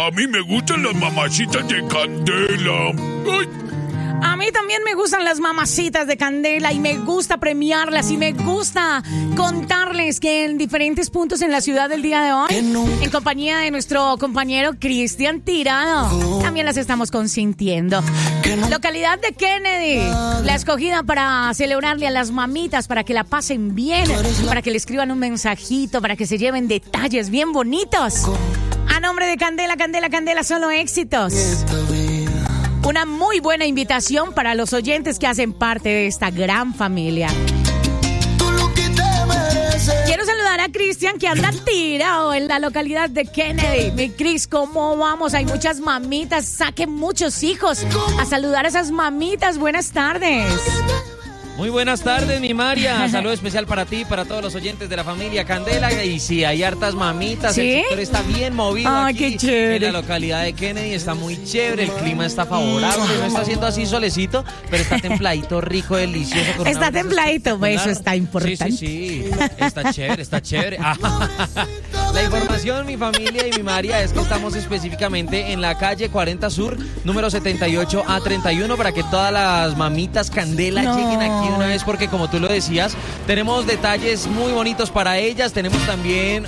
A mí me gustan las mamacitas de Candela. Ay. A mí también me gustan las mamacitas de Candela y me gusta premiarlas y me gusta contarles que en diferentes puntos en la ciudad del día de hoy, en compañía de nuestro compañero Cristian Tirado, también las estamos consintiendo. Localidad de Kennedy, la escogida para celebrarle a las mamitas, para que la pasen bien, para que le escriban un mensajito, para que se lleven detalles bien bonitos. A nombre de Candela, Candela, Candela, solo éxitos. Una muy buena invitación para los oyentes que hacen parte de esta gran familia. Quiero saludar a Cristian, que anda tirado en la localidad de Kennedy. Mi Cris, ¿cómo vamos? Hay muchas mamitas, saquen muchos hijos a saludar a esas mamitas. Buenas tardes. Muy buenas tardes, mi María. Saludo especial para ti, para todos los oyentes de la familia Candela. Y sí, hay hartas mamitas. ¿Sí? El sector está bien movido. Ay, aquí qué chévere. en la localidad de Kennedy. Está muy chévere, el clima está favorable. No está haciendo así solecito, pero está templadito, rico, delicioso. Con Está una brisa templadito, pues, eso está importante. Sí. Está chévere, está chévere. La información, mi familia y mi María, es que estamos específicamente en la calle 40 Sur, número 78A31, para que todas las mamitas Candela lleguen aquí de una vez, porque como tú lo decías, tenemos detalles muy bonitos para ellas. Tenemos también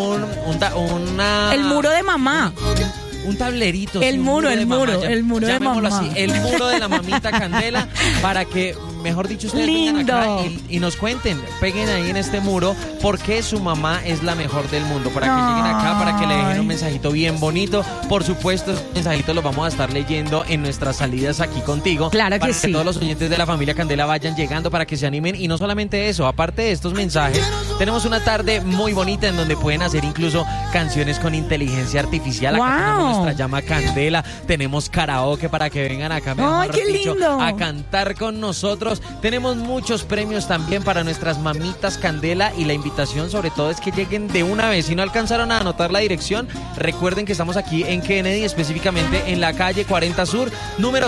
el muro de mamá. Un tablerito. El muro de mamá. Así, el muro de la mamita Candela, para que, mejor dicho, ustedes vengan acá y nos cuenten, peguen ahí en este muro por qué su mamá es la mejor del mundo, para que lleguen acá, para que le dejen un mensajito bien bonito. Por supuesto, esos mensajitos los vamos a estar leyendo en nuestras salidas aquí contigo. Claro que para sí. que todos los oyentes de la familia Candela vayan llegando, para que se animen. Y no solamente eso, aparte de estos mensajes, tenemos una tarde muy bonita en donde pueden hacer incluso canciones con inteligencia artificial. Acá tenemos nuestra llama Candela, tenemos karaoke para que vengan acá, ¡ay, qué lindo!, a cantar con nosotros. Tenemos muchos premios también para nuestras mamitas Candela, y la invitación sobre todo es que lleguen de una vez. Si no alcanzaron a anotar la dirección, recuerden que estamos aquí en Kennedy, específicamente en la calle 40 Sur, número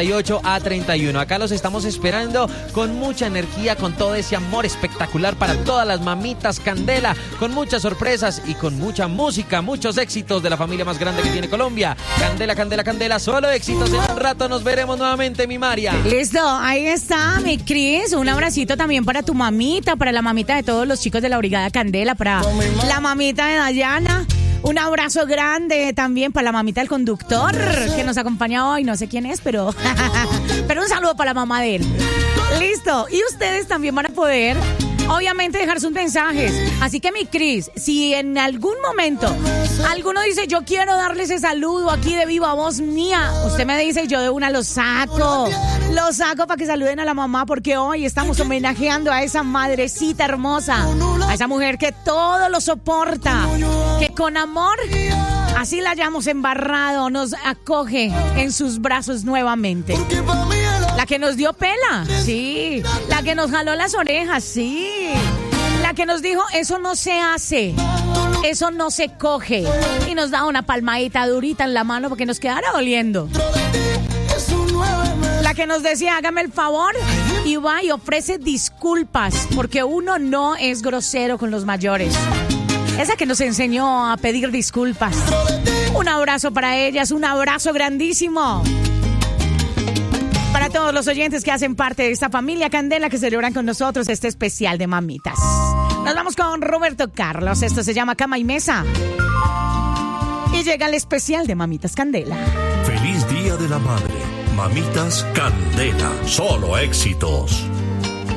78A31. Acá los estamos esperando con mucha energía, con todo ese amor espectacular para todas las mamitas Candela, con muchas sorpresas y con mucha música, muchos éxitos de la familia más grande que tiene Colombia. Candela, Candela, Candela, solo éxitos. En un rato nos veremos nuevamente, mi María. Listo, ahí está, mi Cris. Un abracito también para tu mamita, para la mamita de todos los chicos de la Brigada Candela, para la mamita de Dayana. Un abrazo grande también para la mamita del conductor que nos acompaña hoy. No sé quién es, pero un saludo para la mamá de él. Listo, y ustedes también van a poder, obviamente, dejar sus mensajes. Así que, mi Cris, si en algún momento alguno dice, yo quiero darle ese saludo aquí de viva voz mía, usted me dice, yo de una lo saco para que saluden a la mamá, porque hoy estamos homenajeando a esa madrecita hermosa, a esa mujer que todo lo soporta, que con amor, así la hayamos embarrado, nos acoge en sus brazos nuevamente. La que nos dio pela, sí. La que nos jaló las orejas, sí. La que nos dijo, eso no se hace, eso no se coge. Y nos da una palmadita durita en la mano porque nos quedara doliendo. La que nos decía, hágame el favor, y va y ofrece disculpas, porque uno no es grosero con los mayores. Esa que nos enseñó a pedir disculpas. Un abrazo para ellas, un abrazo grandísimo para todos los oyentes que hacen parte de esta familia Candela, que celebran con nosotros este especial de mamitas. Nos vamos con Roberto Carlos. Esto se llama Cama y Mesa. Y llega el especial de Mamitas Candela. Feliz Día de la Madre. Mamitas Candela. Solo éxitos.